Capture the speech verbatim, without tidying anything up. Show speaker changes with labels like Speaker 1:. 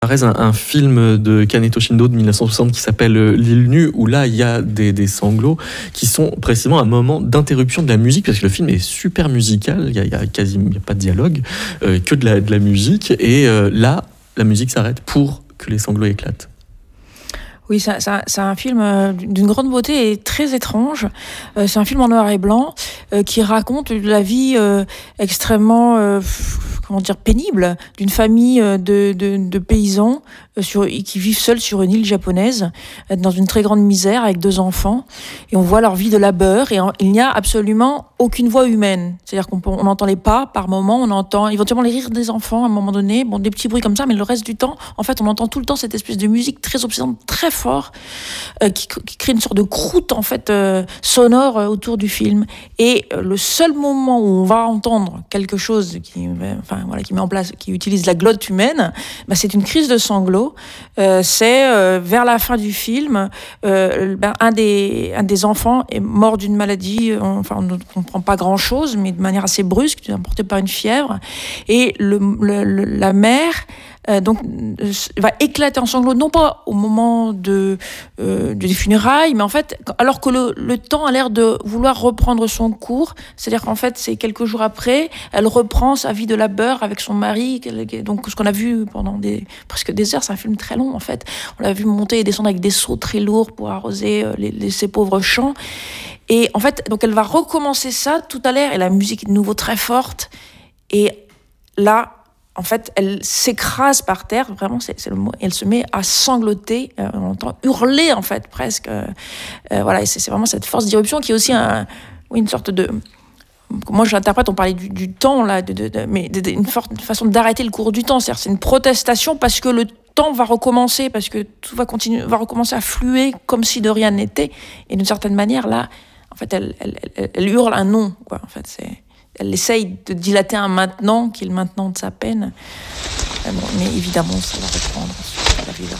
Speaker 1: Un, un film de Kaneto Shindo de dix-neuf cent soixante qui s'appelle L'île nue, où là il y a des, des sanglots qui sont précisément un moment d'interruption de la musique, parce que le film est super musical, il y a, il y a quasiment il y a pas de dialogue, euh, que de la, de la musique, et euh, là la musique s'arrête pour que les sanglots éclatent.
Speaker 2: Oui, c'est, c'est, un, c'est un film d'une grande beauté et très étrange. Euh, c'est un film en noir et blanc euh, qui raconte la vie euh, extrêmement, euh, comment dire, pénible d'une famille de, de, de paysans euh, sur, qui vivent seuls sur une île japonaise, euh, dans une très grande misère avec deux enfants. Et on voit leur vie de labeur et en, il n'y a absolument aucune voix humaine. C'est-à-dire qu'on on entend les pas par moment, on entend éventuellement les rires des enfants à un moment donné, bon, des petits bruits comme ça, mais le reste du temps, en fait, on entend tout le temps cette espèce de musique très obsédante, très fort, euh, qui, qui crée une sorte de croûte en fait euh, sonore euh, autour du film. Et euh, le seul moment où on va entendre quelque chose qui, euh, enfin voilà, qui met en place, qui utilise la glotte humaine, bah, c'est une crise de sanglots. Euh, c'est euh, vers la fin du film, euh, ben, un des un des enfants est mort d'une maladie. On, enfin, on ne comprend pas grand chose, mais de manière assez brusque, emporté par une fièvre. Et le, le, le la mère Euh, donc euh, va éclater en sanglots, non pas au moment de euh, des funérailles, mais en fait alors que le, le temps a l'air de vouloir reprendre son cours, c'est-à-dire qu'en fait c'est quelques jours après, elle reprend sa vie de labeur avec son mari, donc ce qu'on a vu pendant des presque des heures, c'est un film très long en fait, on l'a vu monter et descendre avec des seaux très lourds pour arroser les, les, ces pauvres champs, et en fait donc elle va recommencer ça tout à l'heure, et la musique est de nouveau très forte, et là en fait, elle s'écrase par terre, vraiment, c'est, c'est le mot, et elle se met à sangloter, euh, on entend hurler, en fait, presque. Euh, euh, voilà, et c'est, c'est vraiment cette force d'irruption qui est aussi un, oui, une sorte de... Moi, je l'interprète, on parlait du, du temps, là, de, de, de, mais de, de, une, forte, une façon d'arrêter le cours du temps. C'est-à-dire, c'est une protestation parce que le temps va recommencer, parce que tout va continuer, va recommencer à fluer comme si de rien n'était. Et d'une certaine manière, là, en fait, elle, elle, elle, elle hurle un nom, quoi, en fait, c'est... Elle essaye de dilater un maintenant qui est le maintenant de sa peine. Mais évidemment, ça va reprendre ensuite la vie.